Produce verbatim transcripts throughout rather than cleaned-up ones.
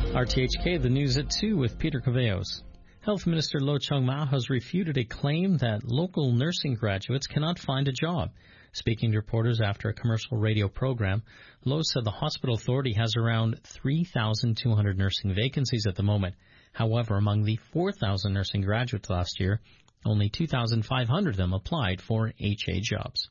R T H K, the news at two with Peter Cavallos. Health Minister Lo Chung-ma has refuted a claim that local nursing graduates cannot find a job. Speaking to reporters after a commercial radio program, Lo said the hospital authority has around three thousand two hundred nursing vacancies at the moment. However, among the four thousand nursing graduates last year, only two thousand five hundred of them applied for H A jobs.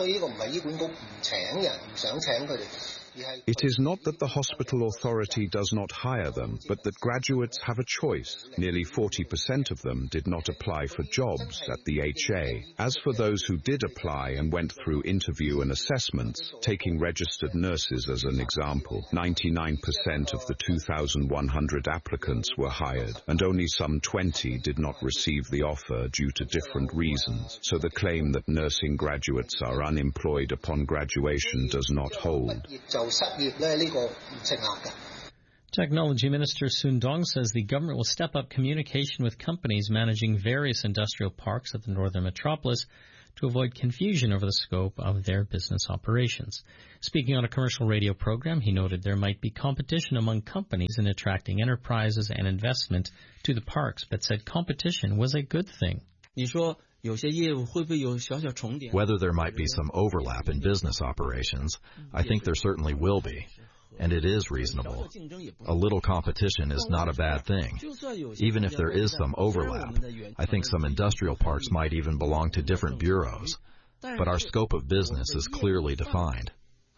It is not that the hospital authority does not hire them, but that graduates have a choice. Nearly forty percent of them did not apply for jobs at the H A. As for those who did apply and went through interview and assessments, taking registered nurses as an example, ninety-nine percent of the two thousand one hundred applicants were hired, and only some twenty did not receive the offer due to different reasons. So the claim that nursing graduates are unemployed upon graduation does not hold. Technology Minister Sun Dong says the government will step up communication with companies managing various industrial parks at the northern metropolis to avoid confusion over the scope of their business operations. Speaking on a commercial radio program, he noted there might be competition among companies in attracting enterprises and investment to the parks, but said competition was a good thing. Whether there might be some overlap in business operations, I think there certainly will be, and it is reasonable. A little competition is not a bad thing. Even if there is some overlap, I think some industrial parks might even belong to different bureaus, but our scope of business is clearly defined.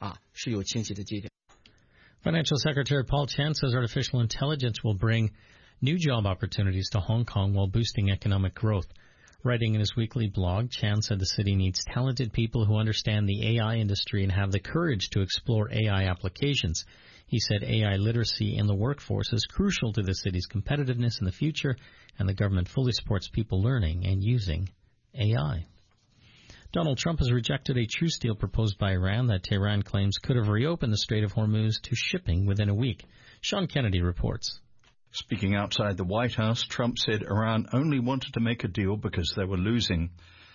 Financial Secretary Paul Chan says artificial intelligence will bring new job opportunities to Hong Kong while boosting economic growth. Writing in his weekly blog, Chan said the city needs talented people who understand the A I industry and have the courage to explore A I applications. He said A I literacy in the workforce is crucial to the city's competitiveness in the future, and the government fully supports people learning and using A I. Donald Trump has rejected a truce deal proposed by Iran that Tehran claims could have reopened the Strait of Hormuz to shipping within a week. Sean Kennedy reports. Speaking outside the White House, Trump said Iran only wanted to make a deal because they were losing.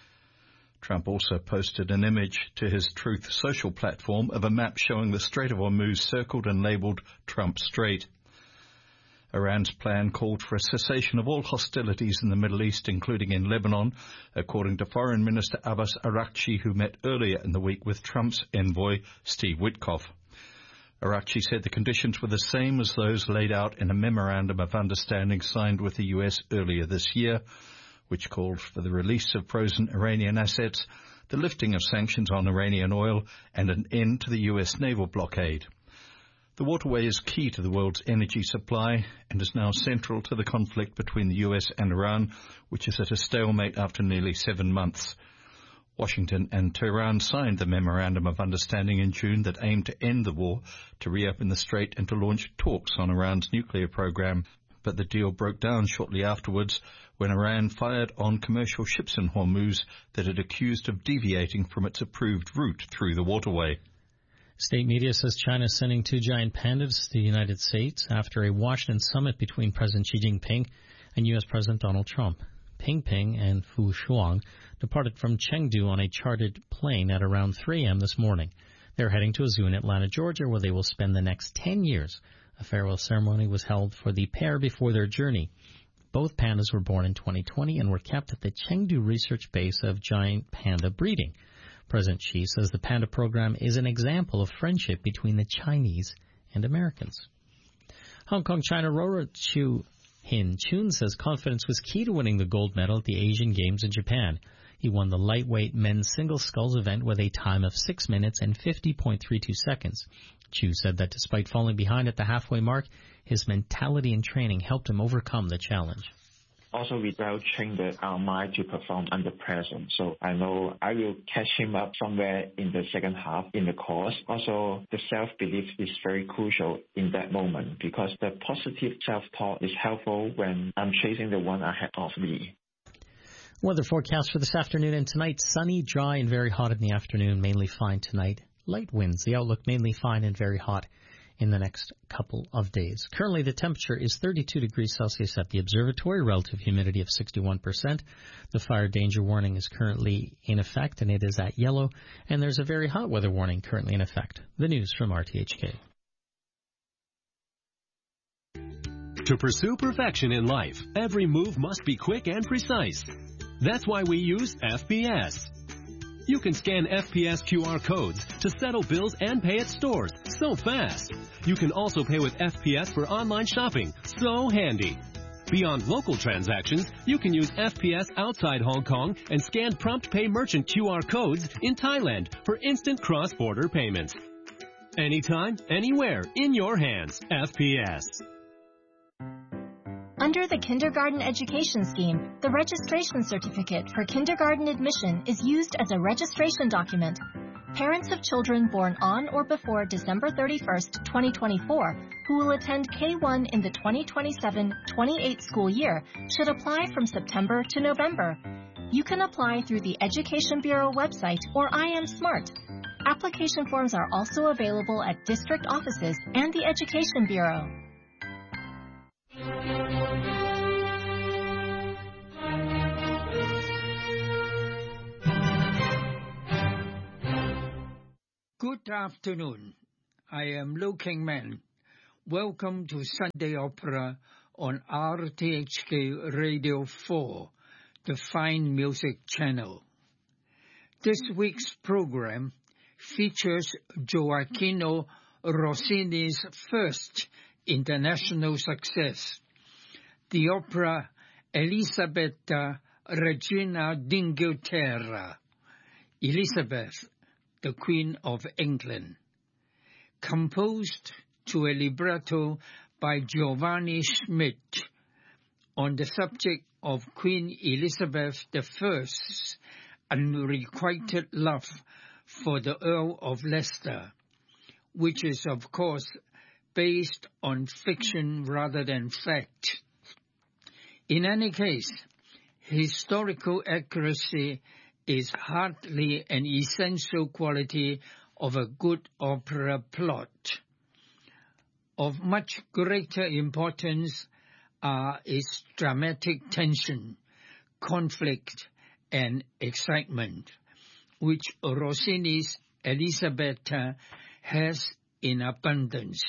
Trump also posted an image to his Truth Social platform of a map showing the Strait of Hormuz circled and labeled Trump Strait. Iran's plan called for a cessation of all hostilities in the Middle East, including in Lebanon, according to Foreign Minister Abbas Araghchi, who met earlier in the week with Trump's envoy, Steve Witkoff. Araghchi said the conditions were the same as those laid out in a memorandum of understanding signed with the U S earlier this year, which called for the release of frozen Iranian assets, the lifting of sanctions on Iranian oil, and an end to the U S naval blockade. The waterway is key to the world's energy supply and is now central to the conflict between the U S and Iran, which is at a stalemate after nearly seven months. Washington and Tehran signed the Memorandum of Understanding in June that aimed to end the war, to reopen the strait and to launch talks on Iran's nuclear program. But the deal broke down shortly afterwards when Iran fired on commercial ships in Hormuz that it accused of deviating from its approved route through the waterway. State media says China is sending two giant pandas to the United States after a Washington summit between President Xi Jinping and U S President Donald Trump. Ping Ping and Fu Shuang departed from Chengdu on a chartered plane at around three a.m. this morning. They're heading to a zoo in Atlanta, Georgia, where they will spend the next ten years. A farewell ceremony was held for the pair before their journey. Both pandas were born in twenty twenty and were kept at the Chengdu research base of giant panda breeding. President Xi says the panda program is an example of friendship between the Chinese and Americans. Hong Kong China rower Chu Hin Chun says confidence was key to winning the gold medal at the Asian Games in Japan. He won the lightweight men's single sculls event with a time of six minutes and fifty point three two seconds. Chu said that despite falling behind at the halfway mark, his mentality and training helped him overcome the challenge. Also, we well trained our mind to perform under pressure. So I know I will catch him up somewhere in the second half in the course. Also, the self-belief is very crucial in that moment because the positive self-talk is helpful when I'm chasing the one ahead of me. Weather forecast for this afternoon and tonight: sunny, dry, and very hot in the afternoon, mainly fine tonight. Light winds, the outlook mainly fine and very hot in the next couple of days. Currently, the temperature is thirty-two degrees Celsius at the observatory, relative humidity of sixty-one percent. The fire danger warning is currently in effect, and it is at yellow, and there's a very hot weather warning currently in effect. The news from R T H K. To pursue perfection in life, every move must be quick and precise. That's why we use F P S. You can scan F P S Q R codes to settle bills and pay at stores so fast. You can also pay with F P S for online shopping, so handy. Beyond local transactions, you can use F P S outside Hong Kong and scan Prompt Pay merchant Q R codes in Thailand for instant cross-border payments. Anytime, anywhere, in your hands, F P S. Under the Kindergarten Education Scheme, the registration certificate for kindergarten admission is used as a registration document. Parents of children born on or before December thirty-first, twenty twenty-four, who will attend K one in the twenty twenty-seven twenty-eight school year should apply from September to November. You can apply through the Education Bureau website or I Am Smart. Application forms are also available at district offices and the Education Bureau. Good afternoon. I am Liu King Man. Welcome to Sunday Opera on R T H K Radio four, the Fine Music Channel. This week's program features Gioacchino Rossini's first international success, the opera Elisabetta Regina d'Inghilterra, Elizabeth, the Queen of England, composed to a libretto by Giovanni Schmidt on the subject of Queen Elizabeth the First's unrequited love for the Earl of Leicester, which is, of course, based on fiction rather than fact. In any case, historical accuracy is hardly an essential quality of a good opera plot. Of much greater importance are its dramatic tension, conflict, and excitement, which Rossini's Elisabetta has in abundance.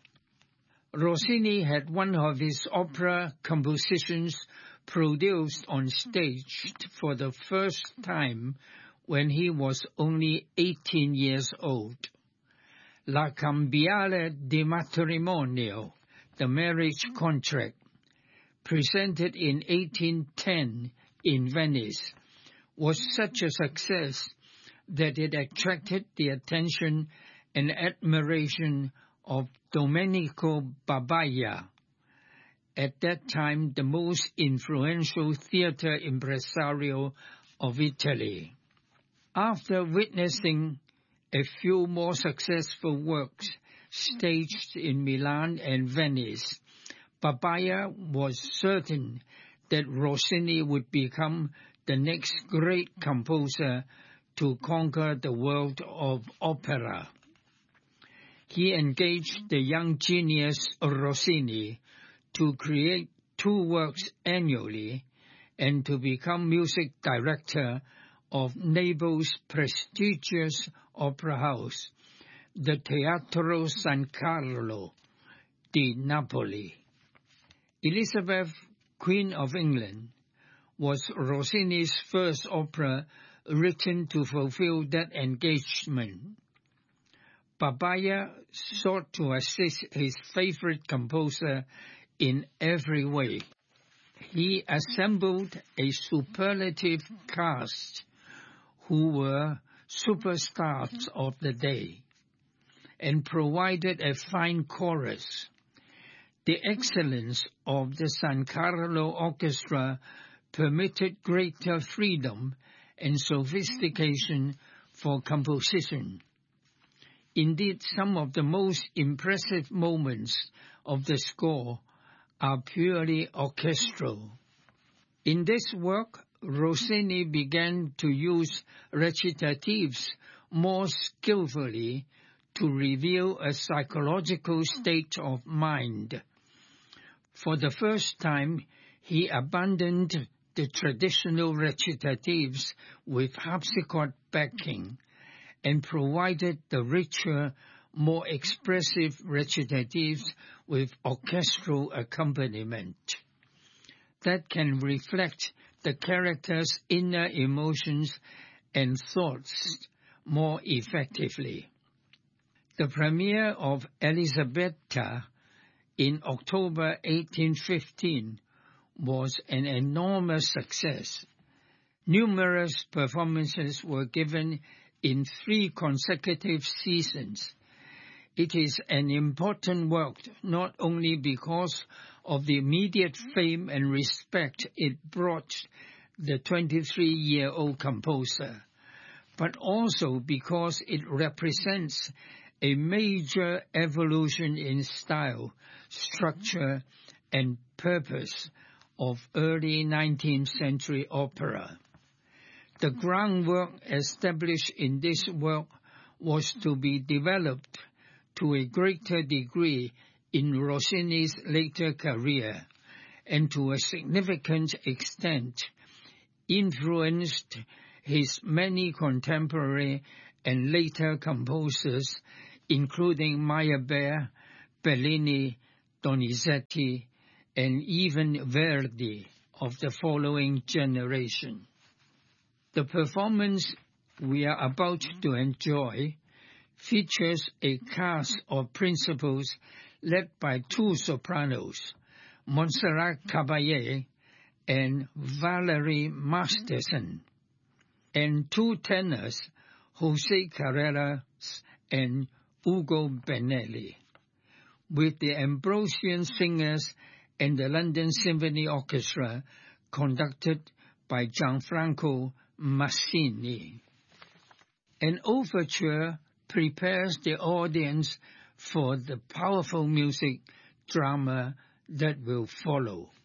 Rossini had one of his opera compositions produced on stage for the first time when he was only eighteen years old. La Cambiale di Matrimonio, the marriage contract, presented in eighteen ten in Venice, was such a success that it attracted the attention and admiration of Domenico Babbaia, at that time the most influential theater impresario of Italy. After witnessing a few more successful works staged in Milan and Venice, Babbaia was certain that Rossini would become the next great composer to conquer the world of opera. He engaged the young genius Rossini to create two works annually and to become music director of Naples' prestigious opera house, the Teatro San Carlo di Napoli. Elizabeth, Queen of England, was Rossini's first opera written to fulfill that engagement. Babbaia sought to assist his favorite composer in every way. He assembled a superlative cast who were superstars of the day and provided a fine chorus. The excellence of the San Carlo Orchestra permitted greater freedom and sophistication for composition. Indeed, some of the most impressive moments of the score are purely orchestral. In this work, Rossini began to use recitatives more skillfully to reveal a psychological state of mind. For the first time, he abandoned the traditional recitatives with harpsichord backing and provided the richer, more expressive recitatives with orchestral accompaniment that can reflect the character's inner emotions and thoughts more effectively. The premiere of Elisabetta in October eighteen fifteen was an enormous success. Numerous performances were given in three consecutive seasons. It is an important work not only because of the immediate fame and respect it brought the twenty-three-year-old composer, but also because it represents a major evolution in style, structure, and purpose of early nineteenth century opera. The groundwork established in this work was to be developed to a greater degree in Rossini's later career, and to a significant extent influenced his many contemporary and later composers, including Meyerbeer, Bellini, Donizetti, and even Verdi of the following generation. The performance we are about to enjoy features a cast of principals led by two sopranos, Montserrat Caballé and Valerie Masterson, and two tenors, José Carreras and Ugo Benelli, with the Ambrosian Singers and the London Symphony Orchestra conducted by Gianfranco Massini. An overture prepares the audience for the powerful music drama that will follow.